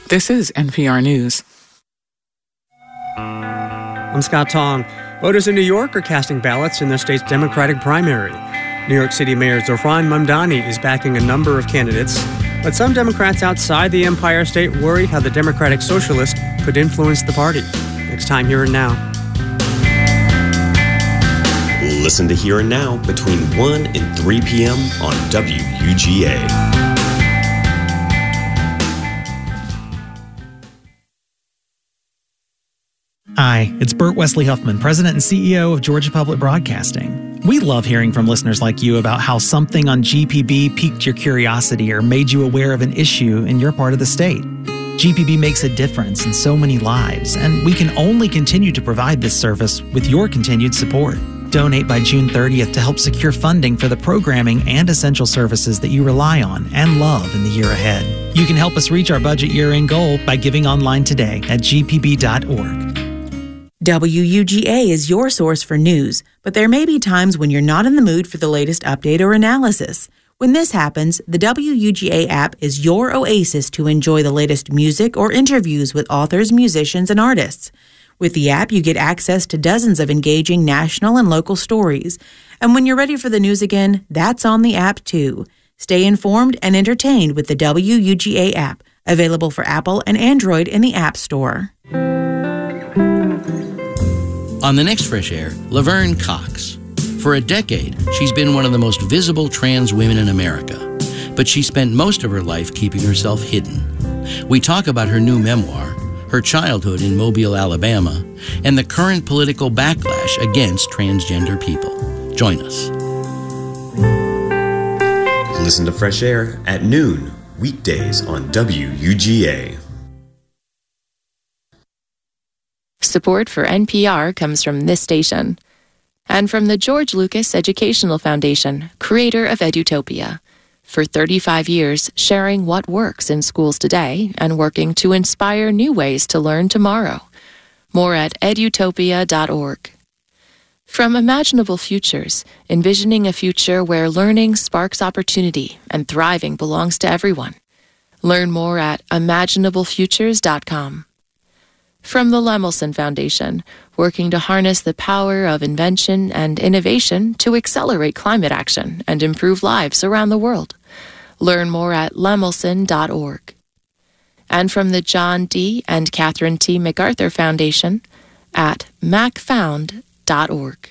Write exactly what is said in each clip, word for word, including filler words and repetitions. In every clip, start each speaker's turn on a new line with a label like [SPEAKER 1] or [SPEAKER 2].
[SPEAKER 1] This is N P R News.
[SPEAKER 2] I'm Scott Tong. Voters in New York are casting ballots in the state's Democratic primary. New York City Mayor Zohran Mamdani is backing a number of candidates, but some Democrats outside the Empire State worry how the Democratic Socialist could influence the party. Next time, Here and Now.
[SPEAKER 3] Listen to Here and Now between one and three p.m. on W U G A.
[SPEAKER 4] Hi, it's Burt Wesley Huffman, President and C E O of Georgia Public Broadcasting. We love hearing from listeners like you about how something on G P B piqued your curiosity or made you aware of an issue in your part of the state. G P B makes a difference in so many lives, and we can only continue to provide this service with your continued support. Donate by June thirtieth to help secure funding for the programming and essential services that you rely on and love in the year ahead. You can help us reach our budget year-end goal by giving online today at g p b dot org.
[SPEAKER 5] W U G A is your source for news, but there may be times when you're not in the mood for the latest update or analysis. When this happens, the W U G A app is your oasis to enjoy the latest music or interviews with authors, musicians, and artists. With the app, you get access to dozens of engaging national and local stories. And when you're ready for the news again, that's on the app too. Stay informed and entertained with the W U G A app, available for Apple and Android in the App Store.
[SPEAKER 6] On the next Fresh Air, Laverne Cox. For a decade, she's been one of the most visible trans women in America, but she spent most of her life keeping herself hidden. We talk about her new memoir, her childhood in Mobile, Alabama, and the current political backlash against transgender people. Join us.
[SPEAKER 3] Listen to Fresh Air at noon, weekdays on W U G A.
[SPEAKER 7] Support for N P R comes from this station and from the George Lucas Educational Foundation, creator of Edutopia. For thirty-five years, sharing what works in schools today and working to inspire new ways to learn tomorrow. More at edutopia dot org. From Imaginable Futures, envisioning a future where learning sparks opportunity and thriving belongs to everyone. Learn more at imaginable futures dot com. From the Lemelson Foundation, working to harness the power of invention and innovation to accelerate climate action and improve lives around the world. Learn more at lemelson dot org. And from the John D. and Catherine T. MacArthur Foundation at mac found dot org.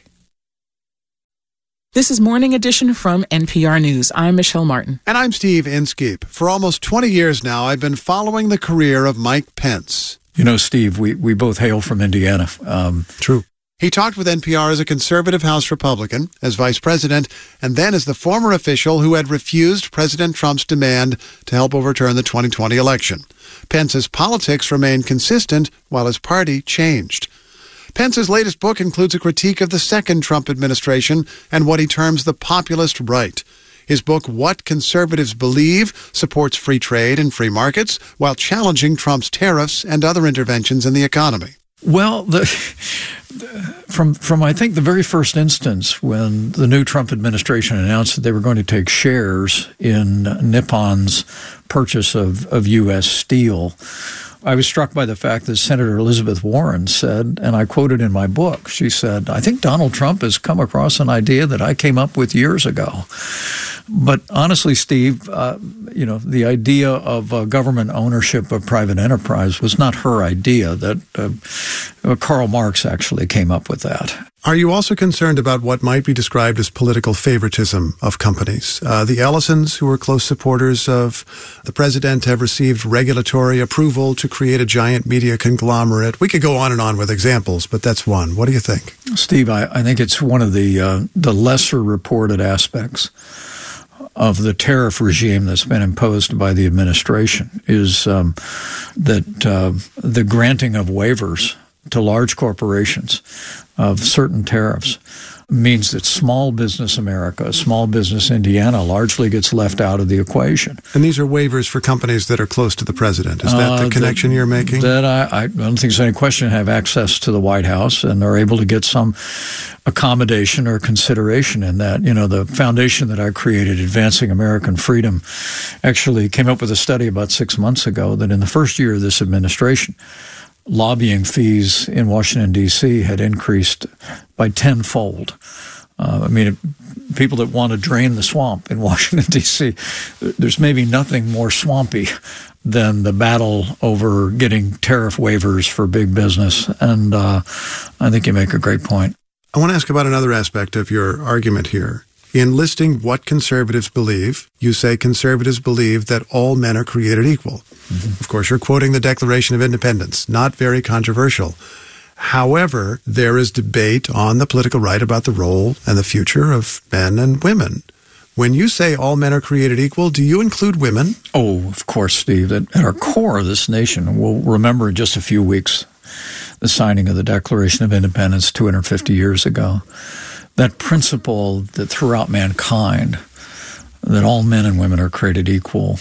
[SPEAKER 1] This is Morning Edition from N P R News. I'm Michelle Martin.
[SPEAKER 8] And I'm Steve Inskeep. For almost twenty years now, I've been following the career of Mike Pence.
[SPEAKER 9] You know, Steve, we, we both hail from Indiana. Um,
[SPEAKER 8] True. He talked with N P R as a conservative House Republican, as vice president, and then as the former official who had refused President Trump's demand to help overturn the twenty twenty election. Pence's politics remained consistent while his party changed. Pence's latest book includes a critique of the second Trump administration and what he terms the populist right. His book, What Conservatives Believe, supports free trade and free markets while challenging Trump's tariffs and other interventions in the economy.
[SPEAKER 9] Well, the, from from I think the very first instance when the new Trump administration announced that they were going to take shares in Nippon's purchase of, of U S steel, I was struck by the fact that Senator Elizabeth Warren said, and I quoted in my book, she said, I think Donald Trump has come across an idea that I came up with years ago. But honestly, Steve, uh, you know, the idea of uh, government ownership of private enterprise was not her idea. That uh, Karl Marx actually came up with that.
[SPEAKER 8] Are you also concerned about what might be described as political favoritism of companies? Uh, the Ellisons, who are close supporters of the president, have received regulatory approval to create a giant media conglomerate. We could go on and on with examples, but that's one. What do you think?
[SPEAKER 9] Steve, I, I think it's one of the uh, the lesser reported aspects of the tariff regime that's been imposed by the administration is um, that uh, the granting of waivers to large corporations of certain tariffs means that small business America, small business Indiana largely gets left out of the equation.
[SPEAKER 8] And these are waivers for companies that are close to the president. Is that uh, the connection
[SPEAKER 9] that,
[SPEAKER 8] you're making?
[SPEAKER 9] That I, I don't think there's any question have access to the White House and are able to get some accommodation or consideration in that. You know, the foundation that I created, Advancing American Freedom, actually came up with a study about six months ago that in the first year of this administration, lobbying fees in Washington, D C had increased by tenfold. Uh, I mean, people that want to drain the swamp in Washington, D C, there's maybe nothing more swampy than the battle over getting tariff waivers for big business. And uh, I think you make a great point.
[SPEAKER 8] I want to ask about another aspect of your argument here. In listing what conservatives believe, you say conservatives believe that all men are created equal. Mm-hmm. Of course, you're quoting the Declaration of Independence, not very controversial. However, there is debate on the political right about the role and the future of men and women. When you say all men are created equal, do you include women?
[SPEAKER 9] Oh, of course, Steve. At, at our core of this nation, we'll remember in just a few weeks the signing of the Declaration of Independence two hundred fifty years ago. That principle that throughout mankind, that all men and women are created equal,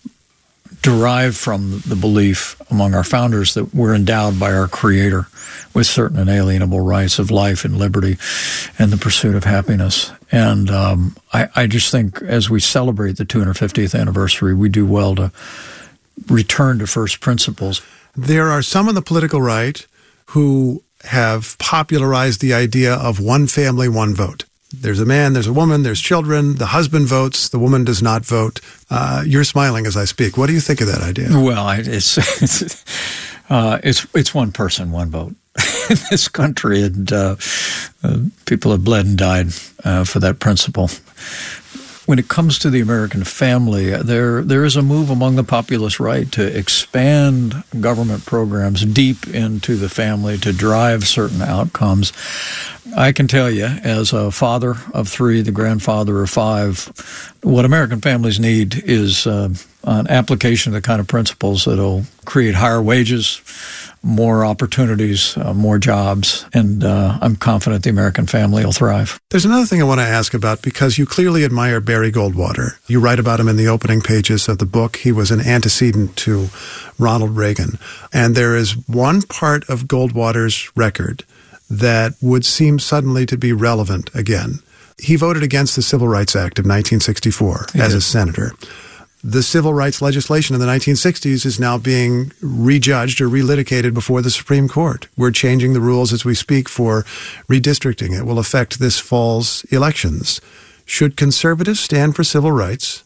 [SPEAKER 9] derived from the belief among our founders that we're endowed by our Creator with certain inalienable rights of life and liberty and the pursuit of happiness. And um, I, I just think as we celebrate the two hundred fiftieth anniversary, we do well to return to first principles.
[SPEAKER 8] There are some on the political right who have popularized the idea of one family, one vote. There's a man, there's a woman, there's children, the husband votes, the woman does not vote. Uh, you're smiling as I speak. What do you think of that idea?
[SPEAKER 9] Well, it's it's, uh, it's, it's one person, one vote in this country, and uh, uh, people have bled and died uh, for that principle. When it comes to the American family, there there is a move among the populist right to expand government programs deep into the family to drive certain outcomes. I can tell you, as a father of three, the grandfather of five, what American families need is uh, an application of the kind of principles that will create higher wages, more opportunities, uh, more jobs, and uh, I'm confident the American family will thrive.
[SPEAKER 8] There's another thing I want to ask about, because you clearly admire Barry Goldwater. You write about him in the opening pages of the book. He was an antecedent to Ronald Reagan. And there is one part of Goldwater's record that would seem suddenly to be relevant again. He voted against the Civil Rights Act of nineteen sixty-four he as did. a senator. The civil rights legislation in the nineteen sixties is now being rejudged or relitigated before the Supreme Court. We're changing the rules as we speak for redistricting. It will affect this fall's elections. Should conservatives stand for civil rights?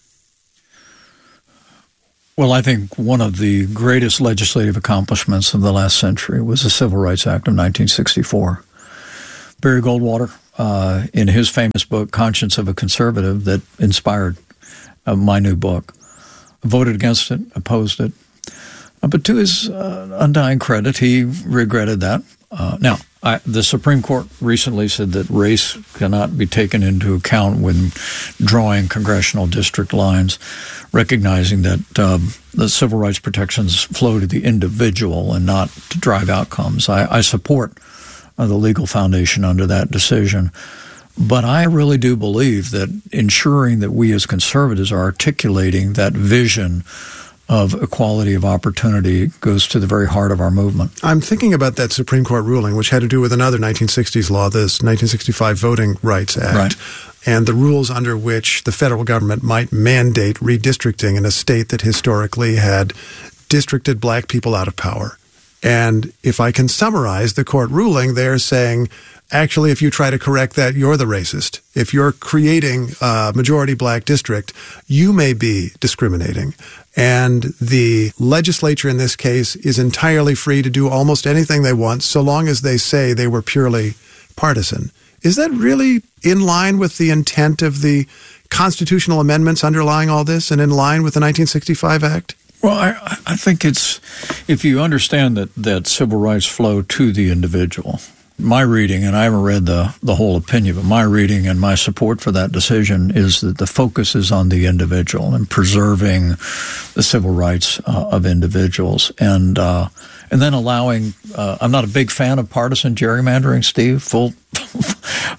[SPEAKER 9] Well, I think one of the greatest legislative accomplishments of the last century was the Civil Rights Act of nineteen sixty-four. Barry Goldwater, uh, in his famous book, Conscience of a Conservative, that inspired uh, my new book, voted against it, opposed it. Uh, but to his uh, undying credit, he regretted that. Uh, now, I, the Supreme Court recently said that race cannot be taken into account when drawing congressional district lines, recognizing that um, the civil rights protections flow to the individual and not to drive outcomes. I, I support uh, the legal foundation under that decision. But I really do believe that ensuring that we as conservatives are articulating that vision of equality of opportunity goes to the very heart of our movement.
[SPEAKER 8] I'm thinking about that Supreme Court ruling, which had to do with another nineteen sixties law, this nineteen sixty-five Voting Rights Act,
[SPEAKER 9] right,
[SPEAKER 8] and the rules under which the federal government might mandate redistricting in a state that historically had districted black people out of power. And if I can summarize the court ruling, they're saying, actually, if you try to correct that, you're the racist. If you're creating a majority black district, you may be discriminating. And the legislature in this case is entirely free to do almost anything they want, so long as they say they were purely partisan. Is that really in line with the intent of the constitutional amendments underlying all this and in line with the nineteen sixty-five Act?
[SPEAKER 9] Well, I, I think it's, if you understand that, that civil rights flow to the individual, my reading, and I haven't read the, the whole opinion, but my reading and my support for that decision is that the focus is on the individual and preserving the civil rights uh, of individuals. And uh, and then allowing, uh, I'm not a big fan of partisan gerrymandering, Steve, full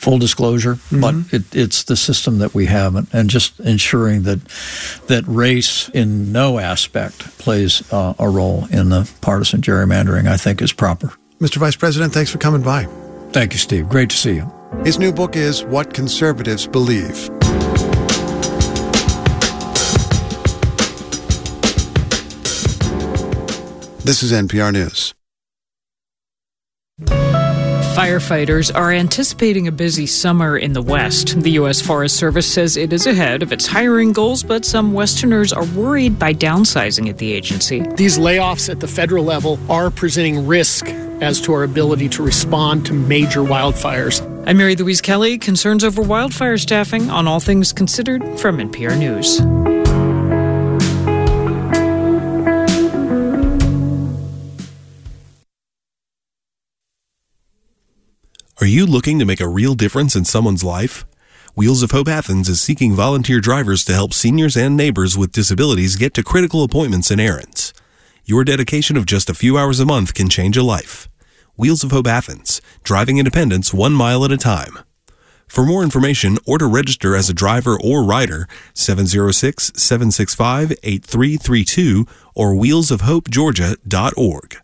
[SPEAKER 9] full disclosure, mm-hmm. but it, it's the system that we have, and, and just ensuring that that race in no aspect plays uh, a role in the partisan gerrymandering, I think, is proper.
[SPEAKER 8] Mister Vice President, thanks for coming by.
[SPEAKER 9] Thank you, Steve. Great to see you.
[SPEAKER 8] His new book is What Conservatives Believe. This is N P R News.
[SPEAKER 10] Firefighters are anticipating a busy summer in the West. The U S Forest Service says it is ahead of its hiring goals, but some Westerners are worried by downsizing at the agency.
[SPEAKER 11] These layoffs at the federal level are presenting risk as to our ability to respond to major wildfires.
[SPEAKER 10] I'm Mary Louise Kelly. Concerns over wildfire staffing on All Things Considered from N P R News.
[SPEAKER 12] Are you looking to make a real difference in someone's life? Wheels of Hope Athens is seeking volunteer drivers to help seniors and neighbors with disabilities get to critical appointments and errands. Your dedication of just a few hours a month can change a life. Wheels of Hope Athens, driving independence one mile at a time. For more information or to register as a driver or rider, seven oh six, seven six five, eight three three two or wheels of hope georgia dot org.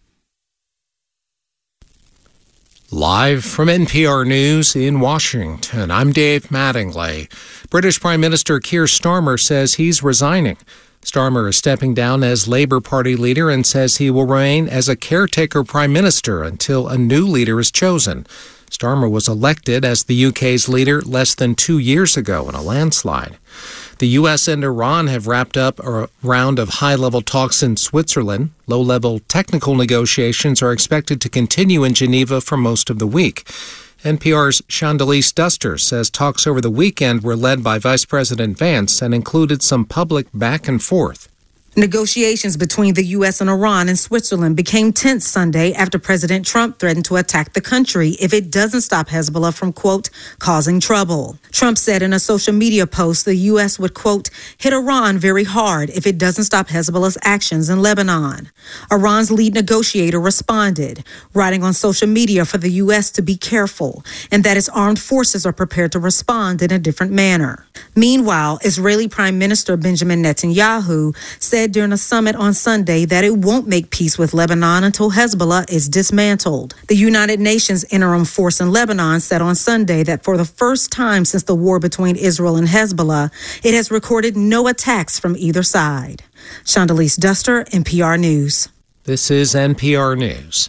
[SPEAKER 13] Live from N P R News in Washington, I'm Dave Mattingly. British Prime Minister Keir Starmer says he's resigning. Starmer is stepping down as Labour Party leader and says he will remain as a caretaker prime minister until a new leader is chosen. Starmer was elected as the U K's leader less than two years ago in a landslide. The U S and Iran have wrapped up a round of high-level talks in Switzerland. Low-level technical negotiations are expected to continue in Geneva for most of the week. N P R's Chandalise Duster says talks over the weekend were led by Vice President Vance and included some public back and forth.
[SPEAKER 14] Negotiations between the U S and Iran and Switzerland became tense Sunday after President Trump threatened to attack the country if it doesn't stop Hezbollah from, quote, causing trouble. Trump said in a social media post the U S would, quote, hit Iran very hard if it doesn't stop Hezbollah's actions in Lebanon. Iran's lead negotiator responded, writing on social media for the U S to be careful and that its armed forces are prepared to respond in a different manner. Meanwhile, Israeli Prime Minister Benjamin Netanyahu said during a summit on Sunday that it won't make peace with Lebanon until Hezbollah is dismantled. The United Nations interim force in Lebanon said on Sunday that for the first time since the war between Israel and Hezbollah, it has recorded no attacks from either side. Chandalise Duster, N P R News.
[SPEAKER 13] This is N P R News.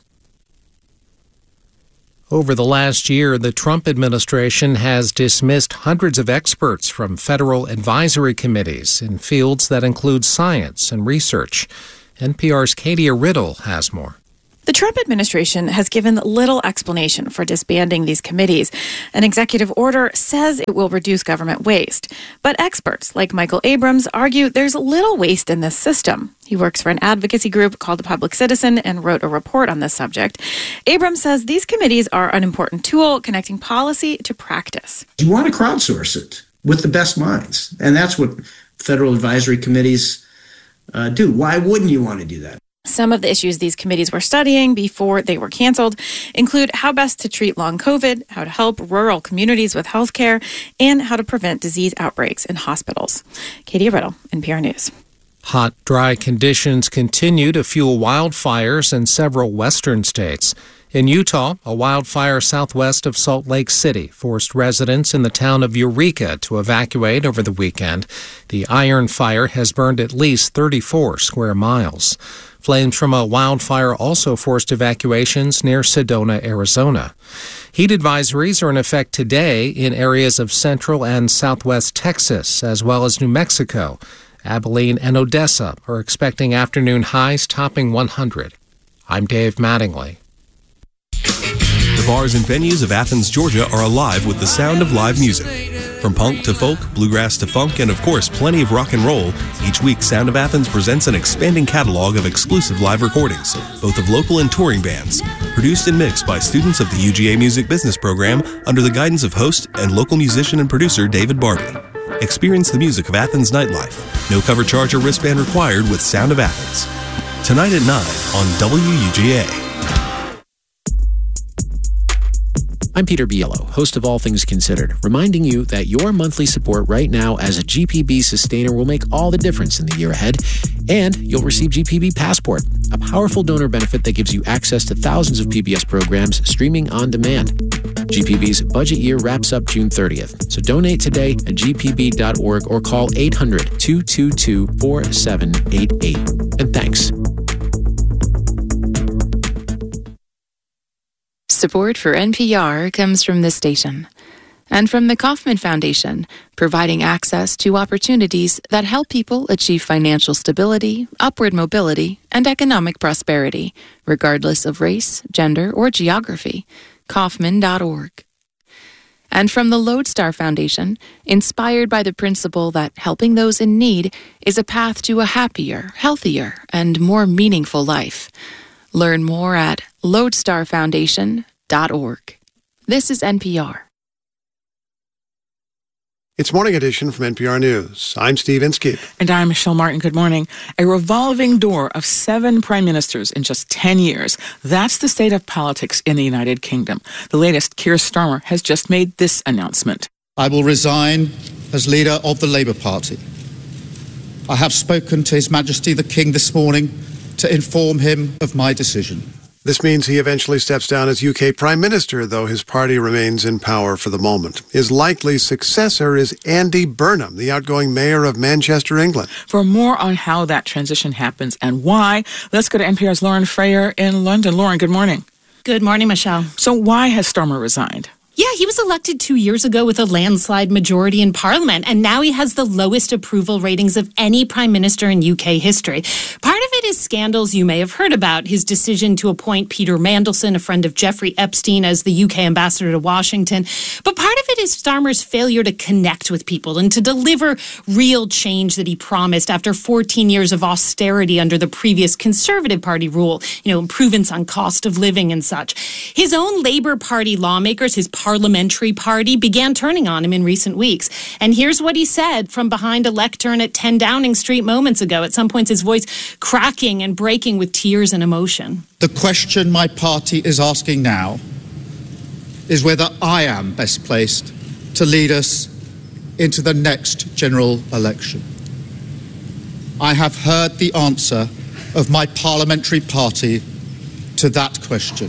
[SPEAKER 13] Over the last year, the Trump administration has dismissed hundreds of experts from federal advisory committees in fields that include science and research. N P R's Katie Riddle has more.
[SPEAKER 15] The Trump administration has given little explanation for disbanding these committees. An executive order says it will reduce government waste. But experts like Michael Abrams argue there's little waste in this system. He works for an advocacy group called The Public Citizen and wrote a report on this subject. Abrams says these committees are an important tool connecting policy to practice.
[SPEAKER 16] You want to crowdsource it with the best minds. And that's what federal advisory committees uh, do. Why wouldn't you want to do that?
[SPEAKER 15] Some of the issues these committees were studying before they were canceled include how best to treat long COVID, how to help rural communities with health care, and how to prevent disease outbreaks in hospitals. Katie Riddle, N P R News.
[SPEAKER 13] Hot, dry conditions continue to fuel wildfires in several western states. In Utah, a wildfire southwest of Salt Lake City forced residents in the town of Eureka to evacuate over the weekend. The iron fire has burned at least thirty-four square miles. Flames from a wildfire also forced evacuations near Sedona, Arizona. Heat advisories are in effect today in areas of central and southwest Texas, as well as New Mexico. Abilene and Odessa are expecting afternoon highs topping one hundred. I'm Dave Mattingly.
[SPEAKER 12] The bars and venues of Athens, Georgia are alive with the sound of live music. From punk to folk, bluegrass to funk, and of course plenty of rock and roll, each week Sound of Athens presents an expanding catalog of exclusive live recordings, both of local and touring bands, produced and mixed by students of the U G A Music Business Program under the guidance of host and local musician and producer David Barbie. Experience the music of Athens nightlife. No cover charge or wristband required with Sound of Athens. Tonight at nine on W U G A.
[SPEAKER 17] I'm Peter Biello, host of All Things Considered, reminding you that your monthly support right now as a G P B sustainer will make all the difference in the year ahead. And you'll receive G P B Passport, a powerful donor benefit that gives you access to thousands of P B S programs streaming on demand. G P B's budget year wraps up June thirtieth, so donate today at g p b dot org or call eight hundred, two two two, four seven eight eight. And thanks.
[SPEAKER 7] Support for N P R comes from this station and from the Kauffman Foundation, providing access to opportunities that help people achieve financial stability, upward mobility, and economic prosperity, regardless of race, gender, or geography. Kauffman dot org. And from the Lodestar Foundation, inspired by the principle that helping those in need is a path to a happier, healthier, and more meaningful life. Learn more at lodestar foundation dot org. This is N P R.
[SPEAKER 8] It's Morning Edition from N P R News. I'm Steve Inskeep.
[SPEAKER 1] And I'm Michelle Martin. Good morning. A revolving door of seven prime ministers in just ten years. That's the state of politics in the United Kingdom. The latest, Keir Starmer, has just made this announcement.
[SPEAKER 18] I will resign as leader of the Labour Party. I have spoken to His Majesty the King this morning to inform him of my decision.
[SPEAKER 8] This means he eventually steps down as U K Prime Minister, though his party remains in power for the moment. His likely successor is Andy Burnham, the outgoing mayor of Manchester, England.
[SPEAKER 1] For more on how that transition happens and why, let's go to N P R's Lauren Frayer in London. Lauren, good morning.
[SPEAKER 19] Good morning, Michelle.
[SPEAKER 1] So why has Starmer resigned?
[SPEAKER 19] Yeah, he was elected two years ago with a landslide majority in Parliament, and now he has the lowest approval ratings of any prime minister in U K history. Part of it is scandals you may have heard about. His decision to appoint Peter Mandelson, a friend of Jeffrey Epstein, as the U K ambassador to Washington. But part of it is Starmer's failure to connect with people and to deliver real change that he promised after fourteen years of austerity under the previous Conservative Party rule, you know, improvements on cost of living and such. His own Labour Party lawmakers, his parliamentary party, began turning on him in recent weeks. And here's what he said from behind a lectern at ten Downing Street moments ago. At some points, his voice cracking and breaking with tears and emotion.
[SPEAKER 18] The question my party is asking now is whether I am best placed to lead us into the next general election. I have heard the answer of my parliamentary party to that question,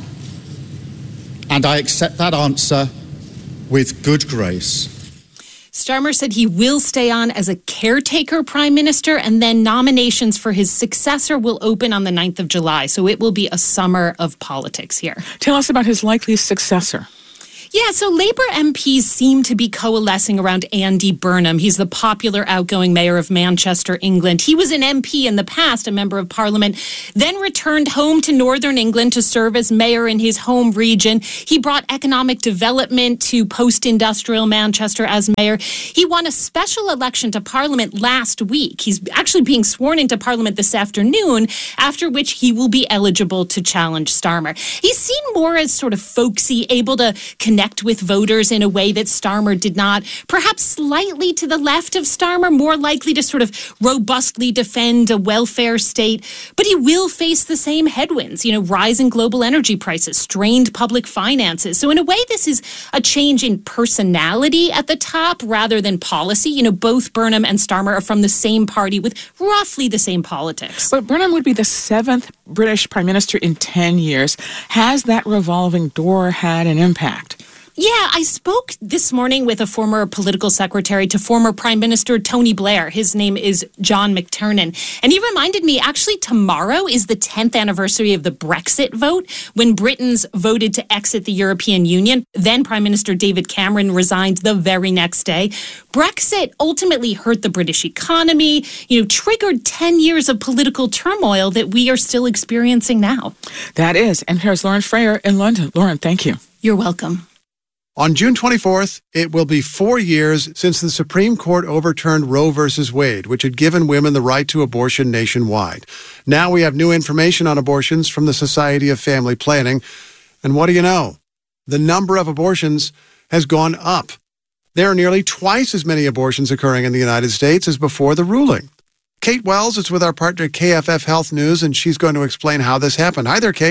[SPEAKER 18] and I accept that answer with good grace.
[SPEAKER 19] Starmer said he will stay on as a caretaker prime minister, and then nominations for his successor will open on the ninth of July. So it will be a summer of politics here.
[SPEAKER 1] Tell us about his likely successor.
[SPEAKER 19] Yeah, so Labour M Ps seem to be coalescing around Andy Burnham. He's the popular outgoing mayor of Manchester, England. He was an M P in the past, a member of parliament, then returned home to Northern England to serve as mayor in his home region. He brought economic development to post-industrial Manchester as mayor. He won a special election to parliament last week. He's actually being sworn into parliament this afternoon, after which he will be eligible to challenge Starmer. He's seen more as sort of folksy, able to connect with voters in a way that Starmer did not, perhaps slightly to the left of Starmer, more likely to sort of robustly defend a welfare state. But he will face the same headwinds, you know, rising global energy prices, strained public finances. So in a way, this is a change in personality at the top rather than policy. You know, both Burnham and Starmer are from the same party with roughly the same politics.
[SPEAKER 1] But Burnham would be the seventh British prime minister in ten years. Has that revolving door had an impact?
[SPEAKER 19] Yeah, I spoke this morning with a former political secretary to former Prime Minister Tony Blair. His name is John McTernan. And he reminded me, actually, tomorrow is the tenth anniversary of the Brexit vote, when Britons voted to exit the European Union. Then Prime Minister David Cameron resigned the very next day. Brexit ultimately hurt the British economy, you know, triggered ten years of political turmoil that we are still experiencing now.
[SPEAKER 1] That is. And here's Lauren Frayer in London. Lauren, thank you.
[SPEAKER 19] You're welcome.
[SPEAKER 8] On June twenty-fourth, it will be four years since the Supreme Court overturned Roe v. Wade, which had given women the right to abortion nationwide. Now we have new information on abortions from the Society of Family Planning. And what do you know? The number of abortions has gone up. There are nearly twice as many abortions occurring in the United States as before the ruling. Kate Wells is with our partner K F F Health News, and she's going to explain how this happened. Hi there, Kate.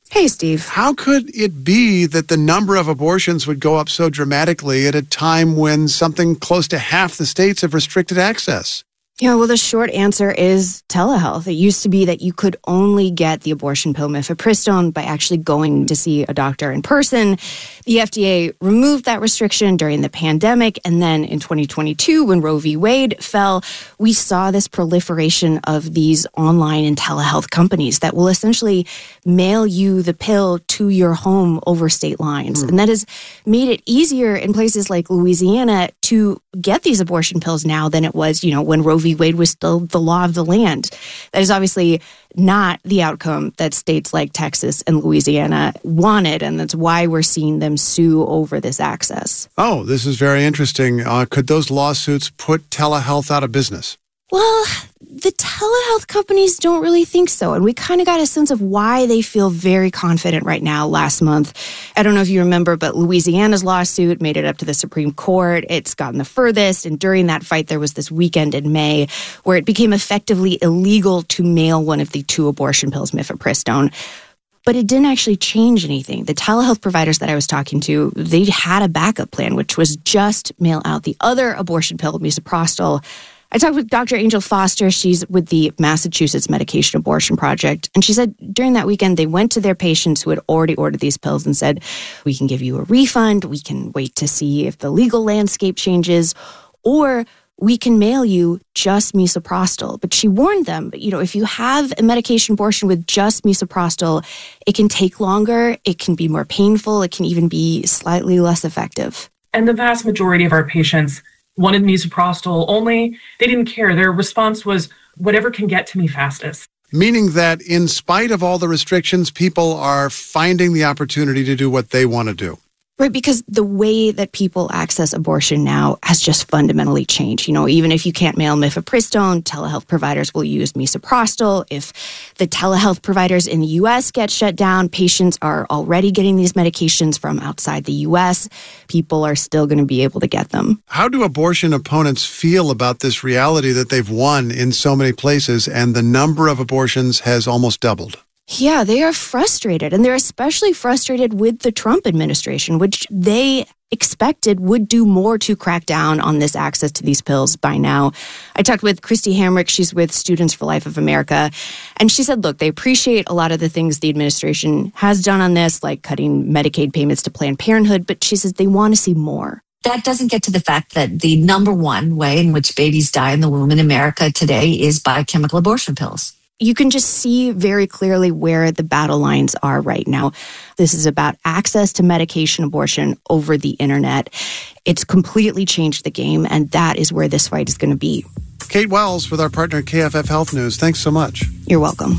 [SPEAKER 20] Hey, Steve.
[SPEAKER 8] How could it be that the number of abortions would go up so dramatically at a time when something close to half the states have restricted access?
[SPEAKER 20] Yeah, well, the short answer is telehealth. It used to be that you could only get the abortion pill mifepristone by actually going to see a doctor in person. The F D A removed that restriction during the pandemic, and then in twenty twenty-two, when Roe v. Wade fell, we saw this proliferation of these online and telehealth companies that will essentially mail you the pill to your home over state lines. Mm. And that has made it easier in places like Louisiana to get these abortion pills now than it was, you know, when Roe v. Wade was still the law of the land. That is obviously not the outcome that states like Texas and Louisiana wanted, and that's why we're seeing them sue over this access.
[SPEAKER 8] Oh, this is very interesting. Uh, could those lawsuits put telehealth out of business?
[SPEAKER 20] Well, the telehealth companies don't really think so. And we kind of got a sense of why they feel very confident right now last month. I don't know if you remember, but Louisiana's lawsuit made it up to the Supreme Court. It's gotten the furthest. And during that fight, there was this weekend in May where it became effectively illegal to mail one of the two abortion pills, mifepristone. But it didn't actually change anything. The telehealth providers that I was talking to, they had a backup plan, which was just mail out the other abortion pill, misoprostol. I talked with Doctor Angel Foster. She's with the Massachusetts Medication Abortion Project. And she said during that weekend, they went to their patients who had already ordered these pills and said, we can give you a refund. We can wait to see if the legal landscape changes, or we can mail you just misoprostol. But she warned them, you know, if you have a medication abortion with just misoprostol, it can take longer, it can be more painful, it can even be slightly less effective.
[SPEAKER 21] And the vast majority of our patients wanted misoprostol only. They didn't care. Their response was, whatever can get to me fastest.
[SPEAKER 8] Meaning that in spite of all the restrictions, people are finding the opportunity to do what they want to do.
[SPEAKER 20] Right, because the way that people access abortion now has just fundamentally changed. You know, even if you can't mail mifepristone, telehealth providers will use misoprostol. If the telehealth providers in the U S get shut down, patients are already getting these medications from outside the U S. People are still going to be able to get them.
[SPEAKER 8] How do abortion opponents feel about this reality that they've won in so many places and the number of abortions has almost doubled?
[SPEAKER 20] Yeah, they are frustrated, and they're especially frustrated with the Trump administration, which they expected would do more to crack down on this access to these pills by now. I talked with Christy Hamrick. She's with Students for Life of America, and she said, look, they appreciate a lot of the things the administration has done on this, like cutting Medicaid payments to Planned Parenthood, but she says they want to see more.
[SPEAKER 22] That doesn't get to the fact that the number one way in which babies die in the womb in America today is by chemical abortion pills.
[SPEAKER 20] You can just see very clearly where the battle lines are right now. This is about access to medication abortion over the internet. It's completely changed the game, and that is where this fight is going to be.
[SPEAKER 8] Kate Wells with our partner at K F F Health News. Thanks so much.
[SPEAKER 20] You're welcome.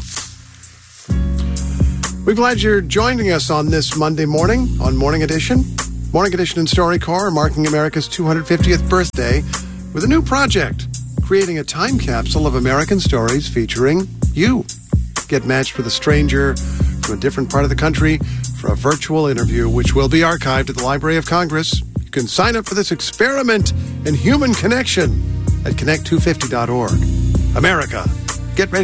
[SPEAKER 8] We're glad you're joining us on this Monday morning on Morning Edition. Morning Edition and StoryCorps are marking America's two hundred fiftieth birthday with a new project, creating a time capsule of American stories featuring you. Get matched with a stranger from a different part of the country for a virtual interview, which will be archived at the Library of Congress. You can sign up for this experiment in human connection at connect two fifty dot org. America, get ready